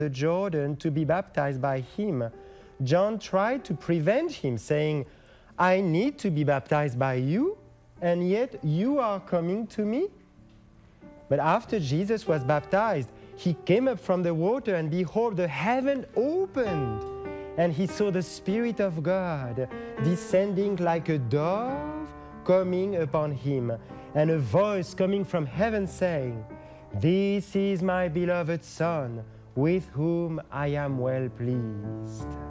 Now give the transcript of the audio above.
the Jordan to be baptized by him, John tried to prevent him, saying, "I need to be baptized by you, and yet you are coming to me?" But after Jesus was baptized, he came up from the water, and behold, the heaven opened, and he saw the Spirit of God descending like a dove coming upon him, and a voice coming from heaven saying, "This is my beloved Son, with whom I am well pleased."